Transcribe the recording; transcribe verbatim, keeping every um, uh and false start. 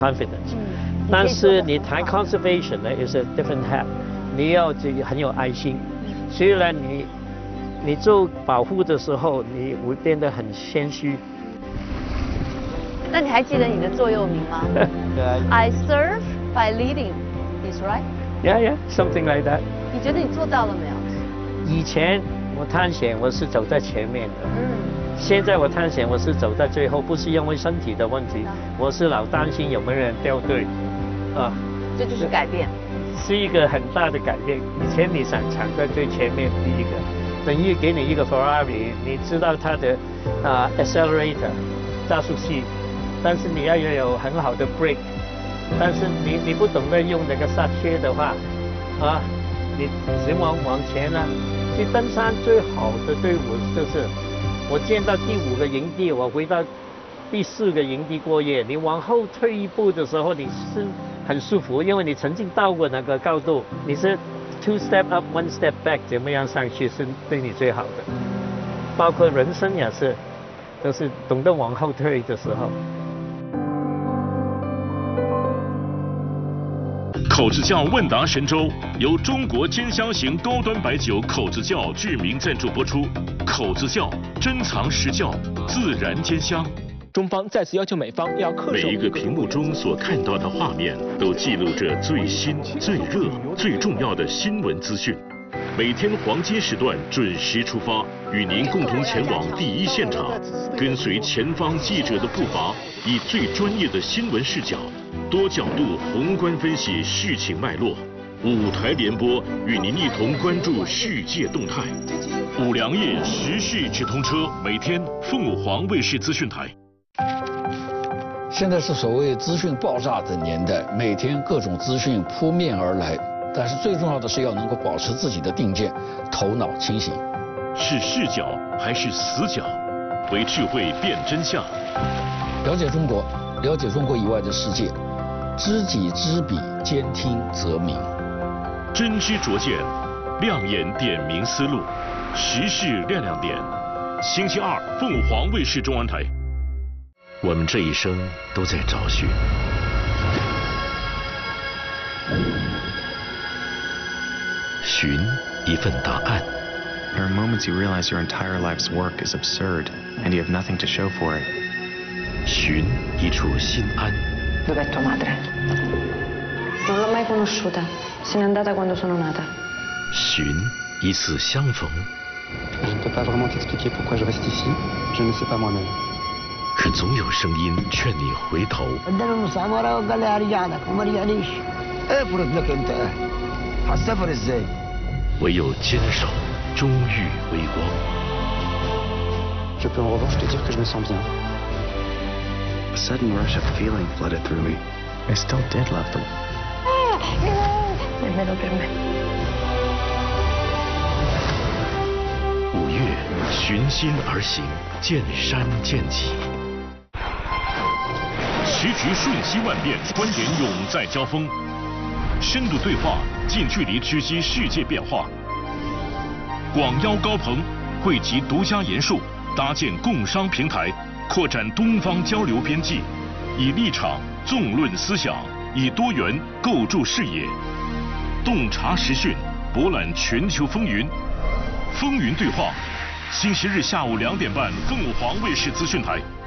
confidence。但是你谈 conservation 呢 ，is a different hat。你要这个很有爱心，虽然你你做保护的时候，你会变得很谦虚。 那你还记得你的座右铭吗？I serve by leading, is right? Yeah, yeah, something like that. 你觉得你做到了没有？ 以前我探险我是走在前面的， 嗯。 现在我探险我是走在最后，不是因为身体的问题，我是老担心有没有人掉队，啊。 这就是改变。 是一个很大的改变。以前你想抢在最前面第一个，等于给你一个 Ferrari， 你知道它的啊、uh, accelerator 加速器，但是你要有很好的 brake， 但是你你不懂得用那个刹车的话，啊，你只往往前啊。去登山最好的队伍就是，我见到第五个营地，我回到第四个营地过夜。你往后退一步的时候，你是很舒服，因为你曾经到过那个高度，你是 two step up one step back， 怎么样上去是对你最好的。包括人生也是，都是懂得往后退的时候。 口子窖问答神州由中国尖香型高端白酒口子窖制名赞助播出。口子窖珍藏实窖，自然尖香。 中方再次要求美方要恪守。 每一个屏幕中所看到的画面，都记录着最新、最热、最重要的新闻资讯。每天黄金时段准时出发，与您共同前往第一现场，跟随前方记者的步伐，以最专业的新闻视角，多角度宏观分析事情脉络。五台联播与您一同关注世界动态。五粮液时事直通车，每天凤凰卫视资讯台。 现在是所谓资讯爆炸的年代，每天各种资讯扑面而来，但是最重要的是要能够保持自己的定见，头脑清醒。 是视角还是死角？为智慧辨真相。 了解中国，了解中国以外的世界，知己知彼，兼听则明。 真知灼见，亮眼点明思路，时事亮亮点。星期二，凤凰卫视中文台。我们这一生都在找寻，寻一份答案。 There are moments you realize your entire life's work is absurd, and you have nothing to show for it. 寻一处心安。 Dov'è tua madre? Non l'ho mai conosciuta. Se n'è andata quando sono nata. 寻一次相逢。 Je ne peux pas vraiment t'expliquer pourquoi je reste ici. Je ne sais pas moi-même. 可总有声音劝你回头。唯有坚守，终遇微光。 Je peux en revanche te dire que je me sens bien. A sudden rush of feeling flooded through me. I still did love them. Nemmeno per me. 五月，循心而行，见山见景。时局瞬息万变，观点永在交锋，深度对话，近距离直击世界变化。广邀高朋，汇集独家言述，搭建共商平台，扩展东方交流边际，以立场纵论思想，以多元构筑视野，洞察时讯，博览全球风云。风云对话，星期日下午两点半，凤凰卫视资讯台。